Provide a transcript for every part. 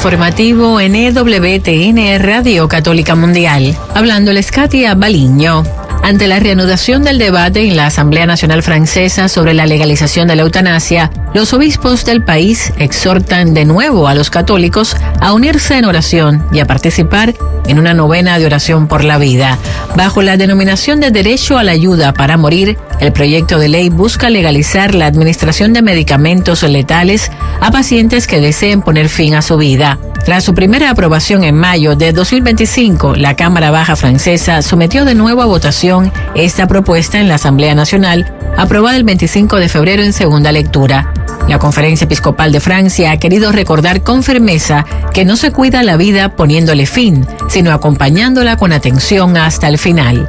informativo en EWTN Radio Católica Mundial. Hablándoles Katia Baliño. Ante la reanudación del debate en la Asamblea Nacional Francesa sobre la legalización de la eutanasia, los obispos del país exhortan de nuevo a los católicos a unirse en oración y a participar en una novena de oración por la vida. Bajo la denominación de Derecho a la Ayuda para Morir, el proyecto de ley busca legalizar la administración de medicamentos letales a pacientes que deseen poner fin a su vida. Tras su primera aprobación en mayo de 2025, la Cámara Baja francesa sometió de nuevo a votación esta propuesta en la Asamblea Nacional, aprobada el 25 de febrero en segunda lectura. La Conferencia Episcopal de Francia ha querido recordar con firmeza que no se cuida la vida poniéndole fin, sino acompañándola con atención hasta el final.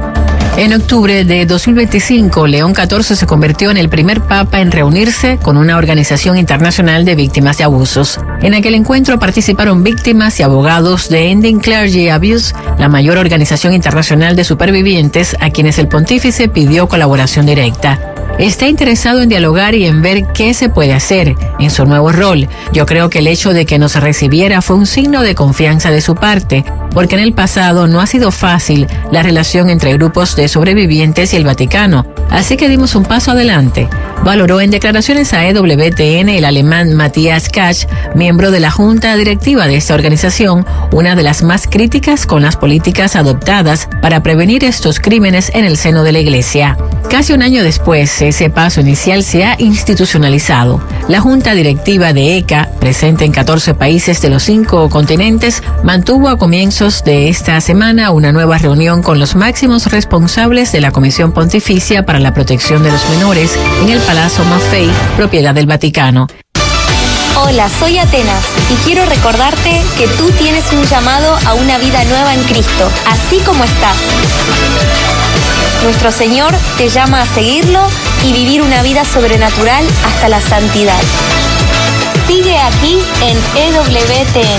En octubre de 2025, León XIV se convirtió en el primer papa en reunirse con una organización internacional de víctimas de abusos. En aquel encuentro participaron víctimas y abogados de Ending Clergy Abuse, la mayor organización internacional de supervivientes a quienes el pontífice pidió colaboración directa. Está interesado en dialogar y en ver qué se puede hacer en su nuevo rol. Yo creo que el hecho de que nos recibiera fue un signo de confianza de su parte, porque en el pasado no ha sido fácil la relación entre grupos de sobrevivientes y el Vaticano, así que dimos un paso adelante. Valoró en declaraciones a EWTN el alemán Matthias Kach, miembro de la junta directiva de esta organización, una de las más críticas con las políticas adoptadas para prevenir estos crímenes en el seno de la Iglesia. Casi un año después, ese paso inicial se ha institucionalizado. La junta directiva de ECA, presente en 14 países de los 5 continentes, mantuvo a comienzos de esta semana una nueva reunión con los máximos responsables de la Comisión Pontificia para la Protección de los Menores en el Palazzo Maffei, propiedad del Vaticano. Hola, soy Atenas y quiero recordarte que tú tienes un llamado a una vida nueva en Cristo, así como estás. Nuestro Señor te llama a seguirlo y vivir una vida sobrenatural hasta la santidad. Sigue aquí en EWTN.